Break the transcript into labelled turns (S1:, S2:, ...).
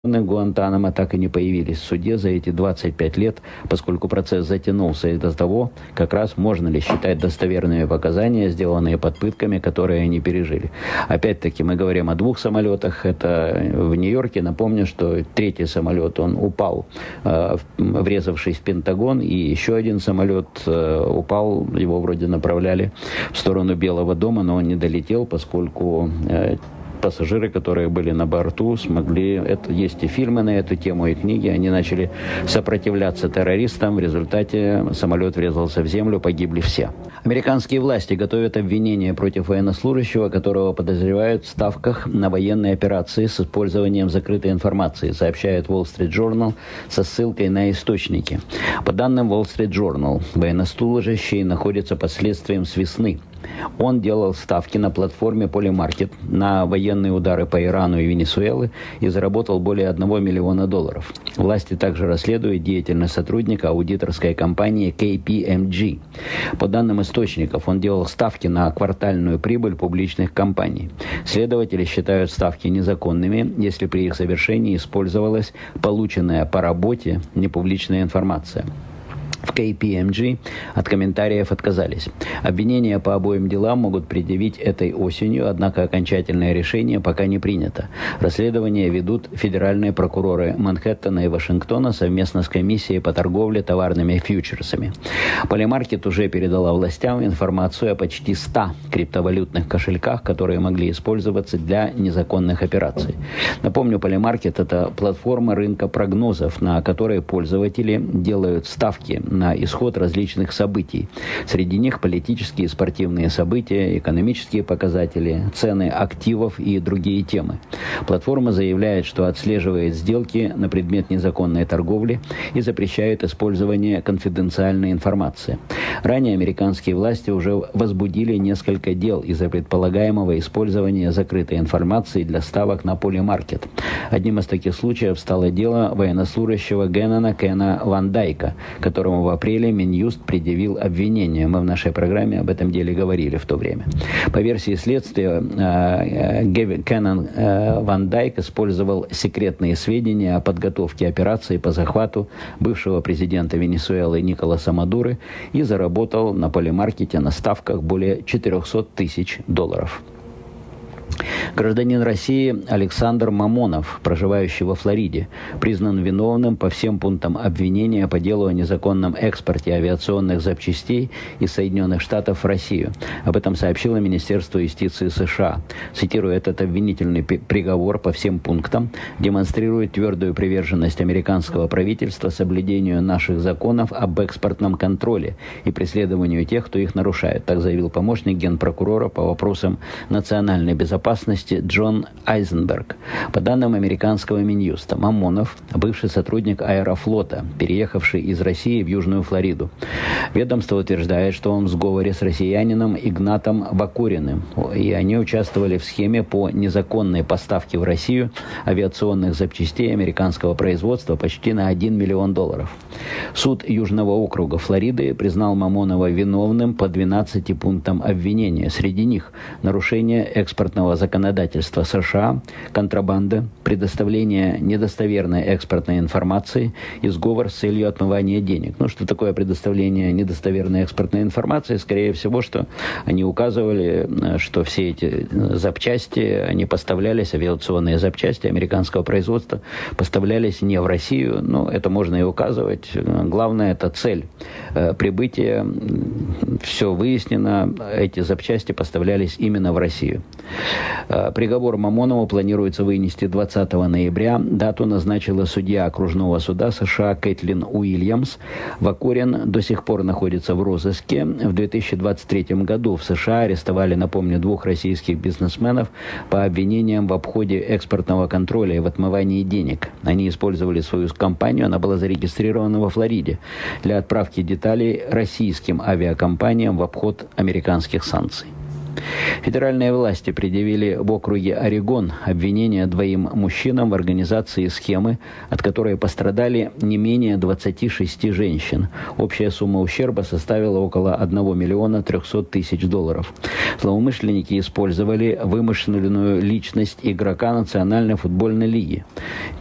S1: Гуантанамо так и не появились в суде за эти 25 лет, поскольку процесс затянулся из-за того, как раз можно ли считать достоверными показания, сделанные под пытками, которые они пережили. Опять-таки мы говорим о двух самолетах. Это в Нью-Йорке. Напомню, что третий самолет, он упал, врезавшись в Пентагон, и еще один самолет упал, его вроде направляли в сторону Белого дома, но он не долетел, поскольку пассажиры, которые были на борту, смогли, есть и фильмы на эту тему, и книги, они начали сопротивляться террористам, в результате самолет врезался в землю, погибли все. Американские власти готовят обвинение против военнослужащего, которого подозревают в ставках на военные операции с использованием закрытой информации, сообщает Wall Street Journal со ссылкой на источники. По данным Wall Street Journal, военнослужащий находится под следствием с весны. Он делал ставки на платформе Polymarket на военные удары по Ирану и Венесуэле и заработал более $1 миллиона. Власти также расследуют деятельность сотрудника аудиторской компании KPMG. По данным источников, он делал ставки на квартальную прибыль публичных компаний. Следователи считают ставки незаконными, если при их совершении использовалась полученная по работе непубличная информация. В KPMG от комментариев отказались. Обвинения по обоим делам могут предъявить этой осенью, однако окончательное решение пока не принято. Расследование ведут федеральные прокуроры Манхэттена и Вашингтона совместно с комиссией по торговле товарными фьючерсами. Polymarket уже передала властям информацию о почти 100 криптовалютных кошельках, которые могли использоваться для незаконных операций. Напомню, Polymarket – это платформа рынка прогнозов, на которой пользователи делают ставки на исход различных событий. Среди них политические и спортивные события, экономические показатели, цены активов и другие темы. Платформа заявляет, что отслеживает сделки на предмет незаконной торговли и запрещает использование конфиденциальной информации. Ранее американские власти уже возбудили несколько дел из-за предполагаемого использования закрытой информации для ставок на Polymarket. Одним из таких случаев стало дело военнослужащего Геннона Кена Ван Дайка, которому в апреле Минюст предъявил обвинение. Мы в нашей программе об этом деле говорили в то время. По версии следствия, Кеннон Ван Дайк использовал секретные сведения о подготовке операции по захвату бывшего президента Венесуэлы Николаса Мадуры и заработал на Polymarket на ставках более $400 тысяч. Гражданин России Александр Мамонов, проживающий во Флориде, признан виновным по всем пунктам обвинения по делу о незаконном экспорте авиационных запчастей из Соединенных Штатов в Россию. Об этом сообщило Министерство юстиции США. Цитирую, этот обвинительный приговор по всем пунктам демонстрирует твердую приверженность американского правительства соблюдению наших законов об экспортном контроле и преследованию тех, кто их нарушает. Так заявил помощник генпрокурора по вопросам национальной безопасности Джон Айзенберг. По данным американского Минюста, Мамонов – бывший сотрудник Аэрофлота, переехавший из России в Южную Флориду. Ведомство утверждает, что он в сговоре с россиянином Игнатом Бакуриным, и они участвовали в схеме по незаконной поставке в Россию авиационных запчастей американского производства почти на $1 миллион. Суд Южного округа Флориды признал Мамонова виновным по 12 пунктам обвинения. Среди них нарушение экспортного законодательства США, контрабанда, предоставление недостоверной экспортной информации и сговор с целью отмывания денег. Что такое предоставление недостоверной экспортной информации? Скорее всего, что они указывали, что все эти запчасти, они поставлялись, авиационные запчасти американского производства, поставлялись не в Россию. Это можно и указывать. Главное, это цель прибытия. Все выяснено, эти запчасти поставлялись именно в Россию. Приговор Мамонову планируется вынести 20 ноября. Дату назначила судья окружного суда США Кэтлин Уильямс. Вакурин до сих пор находится в розыске. В 2023 году в США арестовали, напомню, 2 российских бизнесменов по обвинениям в обходе экспортного контроля и в отмывании денег. Они использовали свою компанию, она была зарегистрирована во Флориде, для отправки деталей российским авиакомпаниям в обход американских санкций. Федеральные власти предъявили в округе Орегон обвинения 2 мужчинам в организации схемы, от которой пострадали не менее 26 женщин. Общая сумма ущерба составила около $1 миллиона 300 тысяч. Злоумышленники использовали вымышленную личность игрока Национальной футбольной лиги.